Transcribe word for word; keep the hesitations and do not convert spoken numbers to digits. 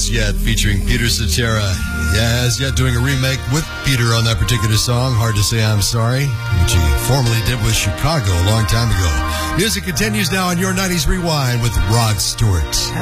As Yet featuring Peter Cetera. Yeah, As Yet doing a remake with Peter on that particular song, Hard to Say I'm Sorry, which he formerly did with Chicago a long time ago. Music continues now on Your nineties Rewind with Rod Stewart.